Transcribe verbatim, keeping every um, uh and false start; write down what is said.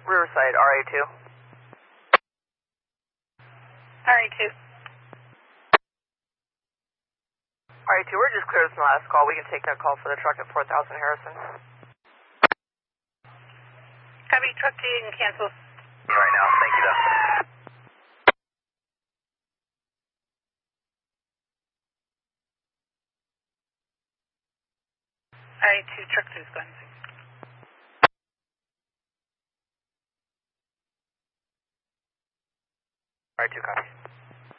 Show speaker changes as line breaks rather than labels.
Riverside, R A two.
R A two.
R A two, we're just cleared from the last call. We can take that call for the truck at four thousand Harrison.
Copy, truck being canceled.
Right now, thank you though.
R A two, truck two is going.
R A two, copy.